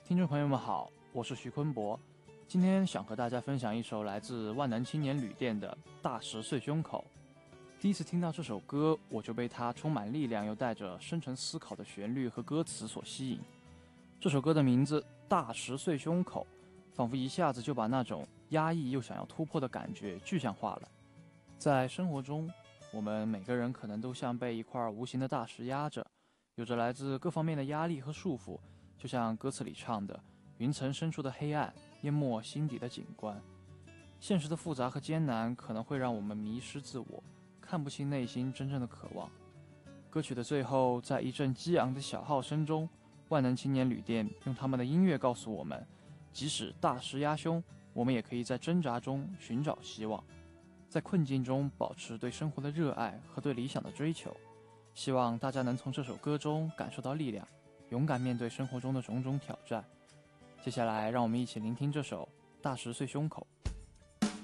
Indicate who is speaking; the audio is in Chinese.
Speaker 1: 听众朋友们好，我是徐坤博，今天想和大家分享一首来自万能青年旅店的《大石碎胸口》。第一次听到这首歌，我就被它充满力量又带着深沉思考的旋律和歌词所吸引。这首歌的名字《大石碎胸口》，仿佛一下子就把那种压抑又想要突破的感觉具象化了。在生活中，我们每个人可能都像被一块无形的大石压着，有着来自各方面的压力和束缚，就像歌词里唱的，云层深处的黑暗淹没心底的景观。现实的复杂和艰难可能会让我们迷失自我，看不清内心真正的渴望。歌曲的最后，在一阵激昂的小号声中，万能青年旅店用他们的音乐告诉我们，即使大石压胸，我们也可以在挣扎中寻找希望，在困境中保持对生活的热爱和对理想的追求。希望大家能从这首歌中感受到力量，勇敢面对生活中的种种挑战。接下来让我们一起聆听这首《大石碎胸口》。